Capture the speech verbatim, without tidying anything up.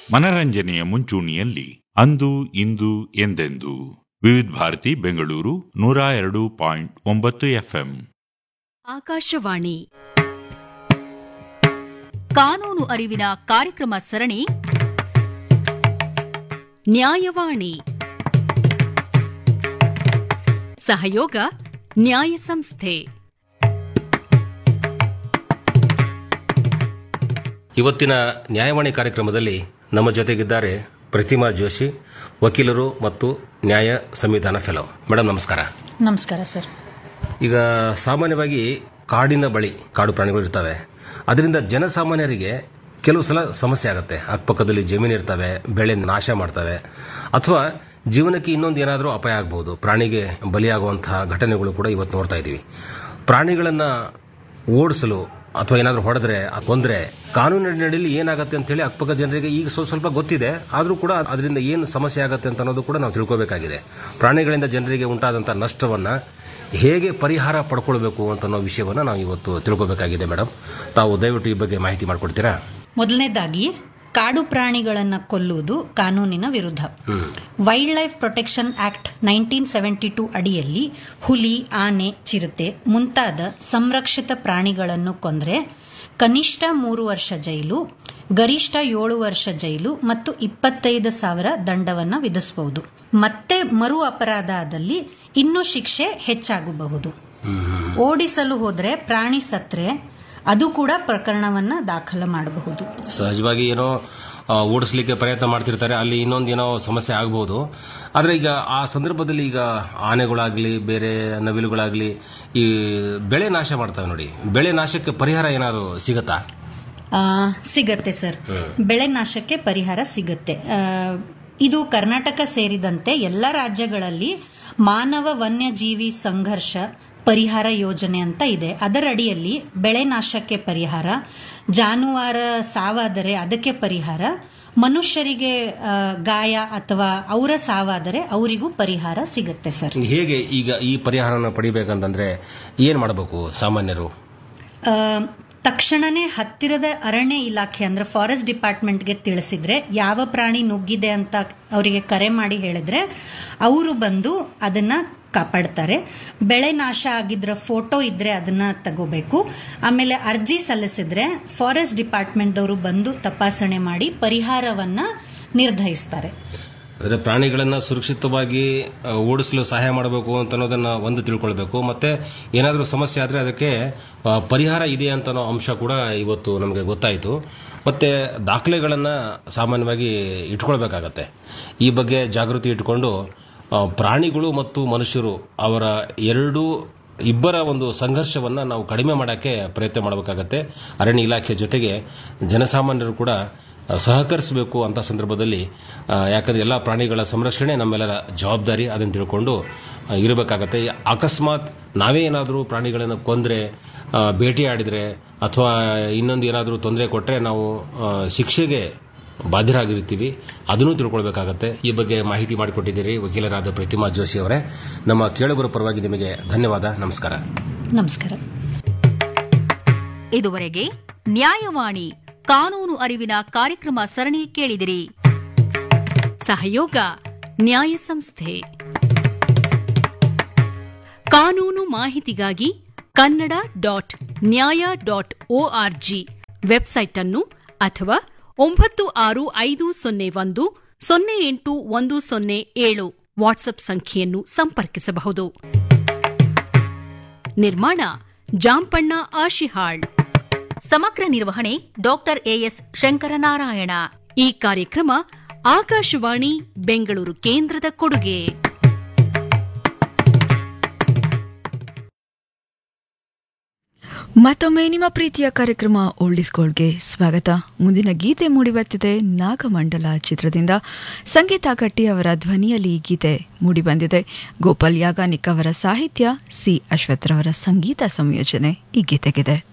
ಮನರಂಜನೆಯ ಮುಂಚೂಣಿಯಲ್ಲಿ ಅಂದು ಇಂದು ಎಂದೆಂದು ವಿವಿಧ ಭಾರತಿ ಬೆಂಗಳೂರು ನೂರ ಎರಡು ಪಾಯಿಂಟ್ ಒಂಬತ್ತು ಎಫ್ಎಂ. ಆಕಾಶವಾಣಿ ಕಾನೂನು ಅರಿವಿನ ಕಾರ್ಯಕ್ರಮ ಸರಣಿ ನ್ಯಾಯವಾಣಿ. ಸಹಯೋಗ ನ್ಯಾಯ ಸಂಸ್ಥೆ. ಇವತ್ತಿನ ನ್ಯಾಯವಾಣಿ ಕಾರ್ಯಕ್ರಮದಲ್ಲಿ ನಮ್ಮ ಜೊತೆಗಿದ್ದಾರೆ ಪ್ರತಿಮಾ ಜೋಶಿ, ವಕೀಲರು ಮತ್ತು ನ್ಯಾಯ ಸಂವಿಧಾನ ಫೆಲೋ. ಮೇಡಮ್ ನಮಸ್ಕಾರ. ನಮಸ್ಕಾರ ಸರ್. ಈಗ ಸಾಮಾನ್ಯವಾಗಿ ಕಾಡಿನ ಬಳಿ ಕಾಡು ಪ್ರಾಣಿಗಳು ಇರ್ತವೆ. ಅದರಿಂದ ಜನಸಾಮಾನ್ಯರಿಗೆ ಕೆಲವು ಸಲ ಸಮಸ್ಯೆ ಆಗುತ್ತೆ. ಅಕ್ಕಪಕ್ಕದಲ್ಲಿ ಜಮೀನು ಇರ್ತವೆ, ಬೆಳೆ ನಾಶ ಮಾಡ್ತವೆ, ಅಥವಾ ಜೀವನಕ್ಕೆ ಇನ್ನೊಂದು ಏನಾದರೂ ಅಪಾಯ ಆಗಬಹುದು. ಪ್ರಾಣಿಗೆ ಬಲಿಯಾಗುವಂತಹ ಘಟನೆಗಳು ಕೂಡ ಇವತ್ತು ನೋಡ್ತಾ ಇದ್ದೀವಿ. ಪ್ರಾಣಿಗಳನ್ನು ಓಡಿಸಲು ಅಥವಾ ಏನಾದರೂ ಹೊಡೆದ್ರೆ ತೊಂದರೆ ಕಾನೂನಿನಲ್ಲಿ ಏನಾಗುತ್ತೆ ಅಂತ ಹೇಳಿ ಅಕ್ಕಪಕ್ಕ ಜನರಿಗೆ ಈಗ ಸ್ವಲ್ಪ ಸ್ವಲ್ಪ ಗೊತ್ತಿದೆ. ಆದರೂ ಕೂಡ ಅದರಿಂದ ಏನು ಸಮಸ್ಯೆ ಆಗುತ್ತೆ ಅಂತ ಅನ್ನೋದು ಕೂಡ ನಾವು ತಿಳ್ಕೋಬೇಕಾಗಿದೆ. ಪ್ರಾಣಿಗಳಿಂದ ಜನರಿಗೆ ಉಂಟಾದಂಥ ನಷ್ಟವನ್ನು ಹೇಗೆ ಪರಿಹಾರ ಪಡ್ಕೊಳ್ಬೇಕು ಅಂತ ಅನ್ನೋ ವಿಷಯವನ್ನು ನಾವು ಇವತ್ತು ತಿಳ್ಕೋಬೇಕಾಗಿದೆ. ಮೇಡಮ್, ತಾವು ದಯವಿಟ್ಟು ಈ ಬಗ್ಗೆ ಮಾಹಿತಿ ಮಾಡಿಕೊಡ್ತೀರಾ? ಮೊದಲನೇದಾಗಿ, ಕಾಡು ಪ್ರಾಣಿಗಳನ್ನು ಕೊಲ್ಲುವುದು ಕಾನೂನಿನ ವಿರುದ್ಧ. Wild life protection act nineteen seventy two ಅಡಿಯಲ್ಲಿ ಹುಲಿ, ಆನೆ, ಚಿರತೆ ಮುಂತಾದ ಸಂರಕ್ಷಿತ ಪ್ರಾಣಿಗಳನ್ನು ಕೊಂದರೆ ಕನಿಷ್ಠ ಮೂರು ವರ್ಷ ಜೈಲು, ಗರಿಷ್ಠ ಏಳು ವರ್ಷ ಜೈಲು ಮತ್ತು ಇಪ್ಪತ್ತೈದು ಸಾವಿರ ದಂಡವನ್ನು ವಿಧಿಸಬಹುದು. ಮತ್ತೆ ಮರು ಅಪರಾಧ ಆದಲ್ಲಿ ಇನ್ನೂ ಶಿಕ್ಷೆ ಹೆಚ್ಚಾಗಬಹುದು. ಓಡಿಸಲು ಹೋದ್ರೆ ಪ್ರಾಣಿ ಸತ್ರೆ ಅದು ಕೂಡ ಪ್ರಕರಣವನ್ನ ದಾಖಲು ಮಾಡಬಹುದು. ಸಹಜವಾಗಿ ಏನೋ ಓಡಿಸ್ಲಿಕ್ಕೆ ಪ್ರಯತ್ನ ಮಾಡ್ತಿರ್ತಾರೆ, ಅಲ್ಲಿ ಇನ್ನೊಂದು ಏನೋ ಸಮಸ್ಯೆ ಆಗಬಹುದು. ಆದರೆ ಈಗ ಆ ಸಂದರ್ಭದಲ್ಲಿ ಈಗ ಆನೆಗಳಾಗ್ಲಿ ಬೇರೆ ನವಿಲುಗಳಾಗ್ಲಿ ಈ ಬೆಳೆ ನಾಶ ಮಾಡ್ತವೆ ನೋಡಿ, ಬೆಳೆ ನಾಶಕ್ಕೆ ಪರಿಹಾರ ಏನಾದ್ರು ಸಿಗತ್ತಾ? ಸಿಗತ್ತೆ ಸರ್, ಬೆಳೆ ನಾಶಕ್ಕೆ ಪರಿಹಾರ ಸಿಗತ್ತೆ. ಇದು ಕರ್ನಾಟಕ ಸೇರಿದಂತೆ ಎಲ್ಲ ರಾಜ್ಯಗಳಲ್ಲಿ ಮಾನವ ವನ್ಯಜೀವಿ ಸಂಘರ್ಷ ಪರಿಹಾರ ಯೋಜನೆ ಅಂತ ಇದೆ. ಅದರ ಅಡಿಯಲ್ಲಿ ಬೆಳೆ ನಾಶಕ್ಕೆ ಪರಿಹಾರ, ಜಾನುವಾರು ಸಾವಾದರೆ ಅದಕ್ಕೆ ಪರಿಹಾರ, ಮನುಷ್ಯರಿಗೆ ಗಾಯ ಅಥವಾ ಅವರ ಸಾವಾದರೆ ಅವರಿಗೂ ಪರಿಹಾರ ಸಿಗುತ್ತೆ ಸರ್. ಹೇಗೆ ಈಗ ಈ ಪರಿಹಾರನ ಪಡಿಬೇಕಂತಂದ್ರೆ ಏನ್ ಮಾಡಬೇಕು ಸಾಮಾನ್ಯರು? ತಕ್ಷಣನೇ ಹತ್ತಿರದ ಅರಣ್ಯ ಇಲಾಖೆ ಅಂದ್ರೆ ಫಾರೆಸ್ಟ್ ಡಿಪಾರ್ಟ್ಮೆಂಟ್ಗೆ ತಿಳಿಸಿದ್ರೆ, ಯಾವ ಪ್ರಾಣಿ ನುಗ್ಗಿದೆ ಅಂತ ಅವರಿಗೆ ಕರೆ ಮಾಡಿ ಹೇಳಿದ್ರೆ ಅವರು ಬಂದು ಅದನ್ನ ಕಾಪಾಡ್ತಾರೆ. ಬೆಳೆ ನಾಶ ಆಗಿದ್ರ ಫೋಟೋ ಇದ್ರೆ ಅದನ್ನ ತಗೋಬೇಕು. ಆಮೇಲೆ ಅರ್ಜಿ ಸಲ್ಲಿಸಿದ್ರೆ ಫಾರೆಸ್ಟ್ ಡಿಪಾರ್ಟ್ಮೆಂಟ್ದವರು ಬಂದು ತಪಾಸಣೆ ಮಾಡಿ ಪರಿಹಾರವನ್ನ ನಿರ್ಧರಿಸ್ತಾರೆ. ಅಂದರೆ ಪ್ರಾಣಿಗಳನ್ನು ಸುರಕ್ಷಿತವಾಗಿ ಓಡಿಸಲು ಸಹಾಯ ಮಾಡಬೇಕು ಅಂತ ಅನ್ನೋದನ್ನ ಒಂದು ತಿಳ್ಕೊಳ್ಬೇಕು. ಮತ್ತೆ ಏನಾದರೂ ಸಮಸ್ಯೆ ಆದರೆ ಅದಕ್ಕೆ ಪರಿಹಾರ ಇದೆ ಅಂತ ಅನ್ನೋ ಅಂಶ ಕೂಡ ಇವತ್ತು ನಮಗೆ ಗೊತ್ತಾಯಿತು. ಮತ್ತೆ ದಾಖಲೆಗಳನ್ನು ಸಾಮಾನ್ಯವಾಗಿ ಇಟ್ಕೊಳ್ಬೇಕಾಗತ್ತೆ. ಈ ಬಗ್ಗೆ ಜಾಗೃತಿ ಇಟ್ಕೊಂಡು ಪ್ರಾಣಿಗಳು ಮತ್ತು ಮನುಷ್ಯರು ಅವರ ಎರಡೂ ಇಬ್ಬರ ಒಂದು ಸಂಘರ್ಷವನ್ನು ನಾವು ಕಡಿಮೆ ಮಾಡೋಕ್ಕೆ ಪ್ರಯತ್ನ ಮಾಡಬೇಕಾಗತ್ತೆ. ಅರಣ್ಯ ಇಲಾಖೆ ಜೊತೆಗೆ ಜನಸಾಮಾನ್ಯರು ಕೂಡ ಸಹಕರಿಸಬೇಕು ಅಂತ ಸಂದರ್ಭದಲ್ಲಿ, ಯಾಕಂದರೆ ಎಲ್ಲ ಪ್ರಾಣಿಗಳ ಸಂರಕ್ಷಣೆ ನಮ್ಮೆಲ್ಲರ ಜವಾಬ್ದಾರಿ. ಅದನ್ನು ತಿಳ್ಕೊಂಡು ಇರಬೇಕಾಗತ್ತೆ. ಅಕಸ್ಮಾತ್ ನಾವೇ ಏನಾದರೂ ಪ್ರಾಣಿಗಳನ್ನು ಕೊಂದರೆ, ಬೇಟೆಯಾಡಿದರೆ ಅಥವಾ ಇನ್ನೊಂದು ಏನಾದರೂ ತೊಂದರೆ ಕೊಟ್ಟರೆ ನಾವು ಶಿಕ್ಷೆಗೆ ಬಾಧ್ಯರಾಗಿರ್ತೀವಿ. ಅದನ್ನು ತಿಳ್ಕೊಳ್ಬೇಕಾಗತ್ತೆ. ಈ ಬಗ್ಗೆ ಮಾಹಿತಿ ಮಾಡಿಕೊಟ್ಟಿದ್ದೀರಿ ವಕೀಲರಾದ ಪ್ರತಿಮಾ ಜೋಶಿ ಅವರೇ. ನಮ್ಮ ಕೇಳುಗರ ಪರವಾಗಿ ನಿಮಗೆ ಧನ್ಯವಾದ. ನಮಸ್ಕಾರ. ನಮಸ್ಕಾರ. ಇದುವರೆಗೆ ನ್ಯಾಯವಾಣಿ ಕಾನೂನು ಅರಿವಿನ ಕಾರ್ಯಕ್ರಮ ಸರಣಿ ಕೇಳಿದಿರಿ. ಸಹಯೋಗ ನ್ಯಾಯ ಸಂಸ್ಥೆ. ಕಾನೂನು ಮಾಹಿತಿಗಾಗಿ ಕನ್ನಡ ಡಾಟ್ ನ್ಯಾಯ ಡಾಟ್ ಒಆರ್ಜಿ ವೆಬ್ಸೈಟ್ ಅನ್ನು ಅಥವಾ ಒಂಬತ್ತು ಆರು ಐದು ಸೊನ್ನೆ ಒಂದು ಸೊನ್ನೆ ಎಂಟು ಒಂದು ಸೊನ್ನೆ ಏಳು ವಾಟ್ಸ್ಆಪ್ ಸಂಖ್ಯೆಯನ್ನು ಸಂಪರ್ಕಿಸಬಹುದು. ನಿರ್ಮಾಣ ಜಾಂಪಣ್ಣ ಆಶಿಹಾಳ್. ಸಮಗ್ರ ನಿರ್ವಹಣೆ ಡಾಕ್ಟರ್ ಎಎಸ್ ಶಂಕರನಾರಾಯಣ. ಈ ಕಾರ್ಯಕ್ರಮ ಆಕಾಶವಾಣಿ ಬೆಂಗಳೂರು ಕೇಂದ್ರದ ಕೊಡುಗೆ. ಮತ್ತೊಮ್ಮೆ ನಿಮ್ಮ ಪ್ರೀತಿಯ ಕಾರ್ಯಕ್ರಮ ಓಲ್ಡ್ ಗೋಲ್ಡ್ಗೆ ಸ್ವಾಗತ. ಮುಂದಿನ ಗೀತೆ ಮೂಡಿಬರ್ತಿದೆ ನಾಗಮಂಡಲ ಚಿತ್ರದಿಂದ. ಸಂಗೀತ ಕಟ್ಟಿ ಅವರ ಧ್ವನಿಯಲ್ಲಿ ಈ ಗೀತೆ ಮೂಡಿಬಂದಿದೆ. ಗೋಪಾಲ್ ಯಾಗಾನಿಕ್ ಅವರ ಸಾಹಿತ್ಯ, ಸಿ ಅಶ್ವಥ್ರವರ ಸಂಗೀತ ಸಂಯೋಜನೆ ಈ ಗೀತೆಗಿದೆ.